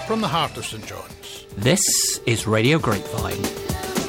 from the heart of St John's. This is Radio Grapevine.